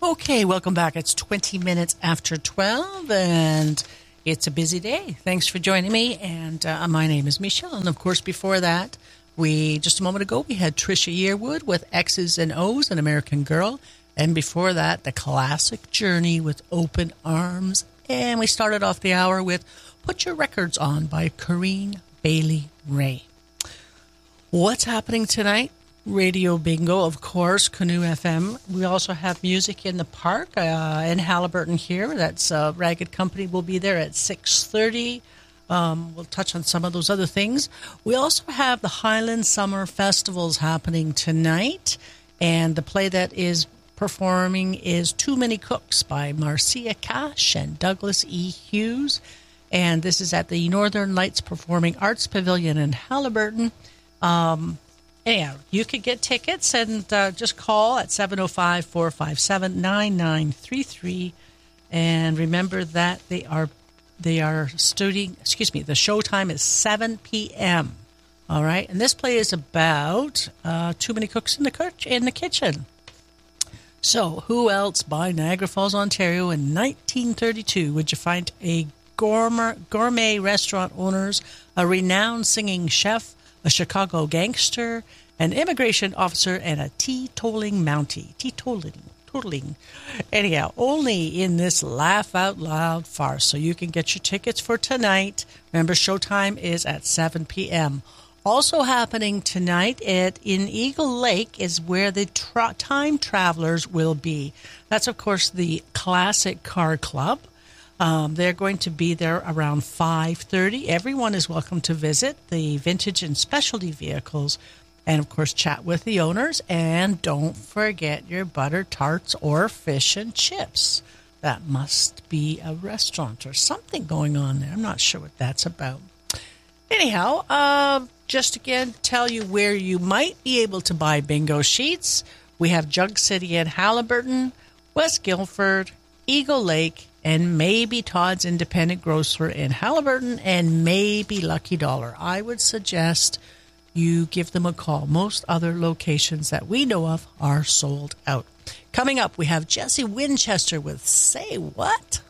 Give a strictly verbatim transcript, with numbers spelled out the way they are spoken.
Okay, welcome back. It's twenty minutes after twelve, and it's a busy day. Thanks for joining me, and uh, my name is Michelle. And, of course, before that, we just a moment ago, we had Trisha Yearwood with X's and O's, An American Girl. And before that, the classic Journey with Open Arms. And we started off the hour with Put Your Records On by Corinne Bailey Rae. What's happening tonight? Radio Bingo, of course, Canoe F M. We also have music in the park uh, in Haliburton here. That's uh, Ragged Company will be there at six thirty. Um, we'll touch on some of those other things. We also have the Highland Summer Festivals happening tonight. And the play that is performing is Too Many Cooks by Marcia Cash and Douglas E. Hughes. And this is at the Northern Lights Performing Arts Pavilion in Haliburton. Um... Yeah, you could get tickets and uh, just call at seven oh five, four five seven, nine nine three three. And remember that they are they are studying, excuse me, the show time is seven p.m. All right, and this play is about uh, Too Many Cooks in the, cook, in the Kitchen. So who else by Niagara Falls, Ontario in nineteen thirty-two would you find a gourmet, gourmet restaurant owners, a renowned singing chef, a Chicago gangster, an immigration officer, and a teetotaling Mountie. Teetotaling. Totaling. Anyhow, only in this laugh out loud farce. So you can get your tickets for tonight. Remember, showtime is at seven p.m. Also happening tonight at in Eagle Lake is where the tra- time travelers will be. That's, of course, the Classic Car Club. Um, they're going to be there around five thirty. Everyone is welcome to visit the vintage and specialty vehicles and, of course, chat with the owners. And don't forget your butter tarts or fish and chips. That must be a restaurant or something going on there. I'm not sure what that's about. Anyhow, uh, just again, tell you where you might be able to buy bingo sheets. We have Jug City and Haliburton, West Guilford, Eagle Lake, and maybe Todd's Independent Grocer in Haliburton, and maybe Lucky Dollar. I would suggest you give them a call. Most other locations that we know of are sold out. Coming up, we have Jesse Winchester with Say What?